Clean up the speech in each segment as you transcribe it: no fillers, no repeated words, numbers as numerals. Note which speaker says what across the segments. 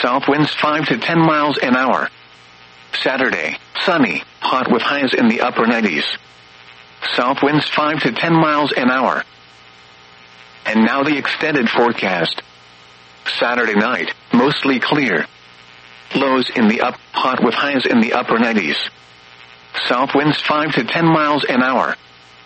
Speaker 1: South winds 5 to 10 miles an hour. Saturday, sunny, hot with highs in the upper 90s. South winds 5 to 10 miles an hour. And now the extended forecast. Saturday night, mostly clear. Lows in the hot with highs in the upper 90s. South winds 5 to 10 miles an hour.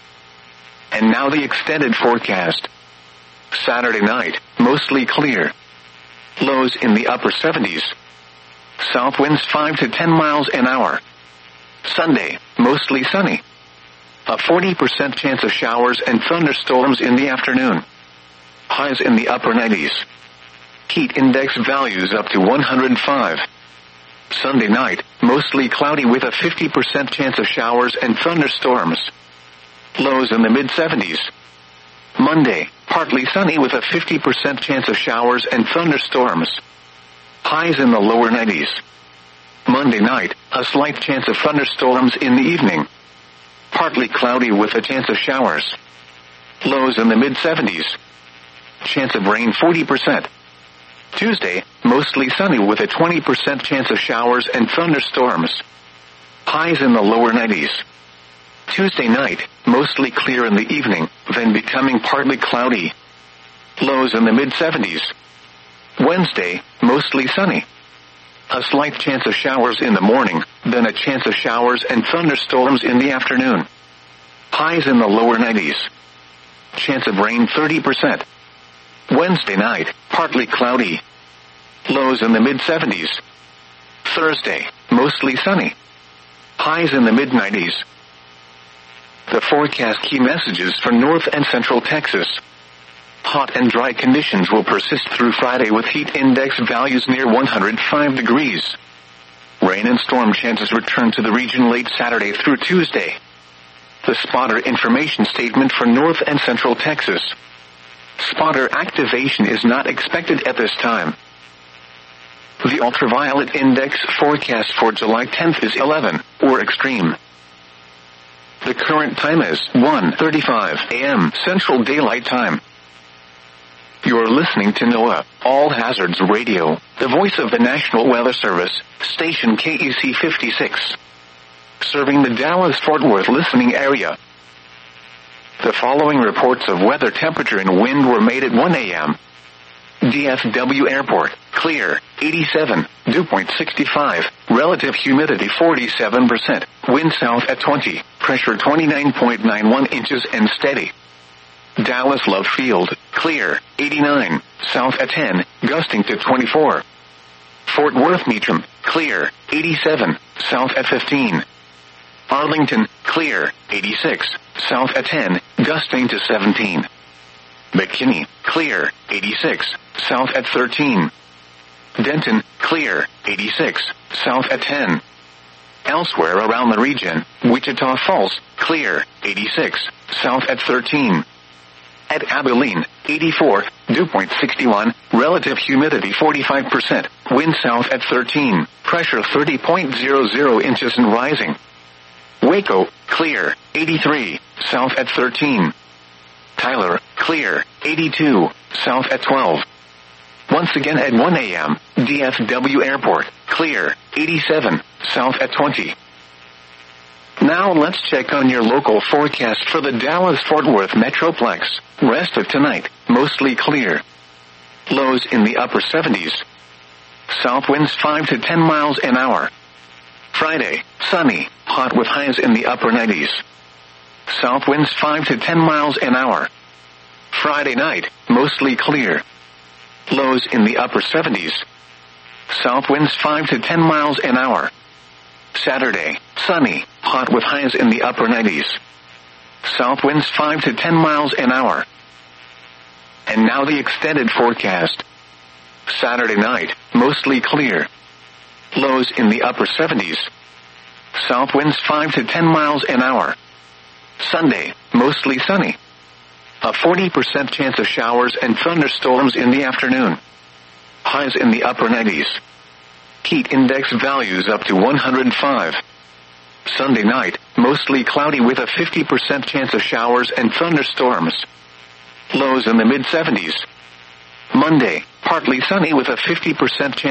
Speaker 1: And now the extended forecast. Saturday night, mostly clear. Lows in the upper 70s. South winds 5 to 10 miles an hour. Sunday, mostly sunny. A 40% chance of showers and thunderstorms in the afternoon. Highs in the upper 90s. Heat index values up to 105. Sunday night, mostly cloudy with a 50% chance of showers and thunderstorms. Lows in the mid-70s. Monday, partly sunny with a 50% chance of showers and thunderstorms. Highs in the lower 90s. Monday night, a slight chance of thunderstorms in the evening. Partly cloudy with a chance of showers. Lows in the mid-70s. Chance of rain 40%. Tuesday, mostly sunny with a 20% chance of showers and thunderstorms. Highs in the lower 90s. Tuesday night, mostly clear in the evening, then becoming partly cloudy. Lows in the mid-70s. Wednesday, mostly sunny. A slight chance of showers in the morning, then a chance of showers and thunderstorms in the afternoon. Highs in the lower 90s. Chance of rain 30%. Wednesday night, partly cloudy. Lows in the mid-70s. Thursday, mostly sunny. Highs in the mid-90s. The forecast key messages for North and Central Texas. Hot and dry conditions will persist through Friday with heat index values near 105 degrees. Rain and storm chances return to the region late Saturday through Tuesday. The spotter information statement for North and Central Texas. Spotter activation is not expected at this time. The ultraviolet index forecast for July 10th is 11, or extreme. The current time is 1:35 a.m. Central Daylight Time. You're listening to NOAA, All Hazards Radio, the voice of the National Weather Service, station KEC 56. Serving the Dallas-Fort Worth listening area. The following reports of weather, temperature, and wind were made at 1 a.m. DFW Airport, clear, 87, dew point 65, relative humidity 47%, wind south at 20, pressure 29.91 inches and steady. Dallas Love Field, clear, 89, south at 10, gusting to 24. Fort Worth Meacham, clear, 87, south at 15. Arlington, clear, 86, south at 10, gusting to 17. McKinney, clear, 86, south at 13. Denton, clear, 86, south at 10. Elsewhere around the region, Wichita Falls, clear, 86, south at 13. At Abilene, 84, dew point 61, relative humidity 45%, wind south at 13, pressure 30.00 inches and rising. Waco, clear, 83, south at 13. Tyler, clear, 82, south at 12. Once again at 1 a.m., DFW Airport, clear, 87, south at 20. Now let's check on your local forecast for the Dallas-Fort Worth Metroplex. Rest of tonight, mostly clear. Lows in the upper 70s. South winds 5 to 10 miles an hour. Friday, sunny, hot with highs in the upper 90s. South winds 5 to 10 miles an hour. Friday night, mostly clear. Lows in the upper 70s. South winds 5 to 10 miles an hour. Saturday, sunny, hot with highs in the upper 90s. South winds 5 to 10 miles an hour. And now the extended forecast. Saturday night, mostly clear. Lows in the upper 70s. South winds 5 to 10 miles an hour. Sunday, mostly sunny. A 40% chance of showers and thunderstorms in the afternoon. Highs in the upper 90s. Heat index values up to 105. Sunday night, mostly cloudy with a 50% chance of showers and thunderstorms. Lows in the mid-70s. Monday, partly sunny with a 50% chance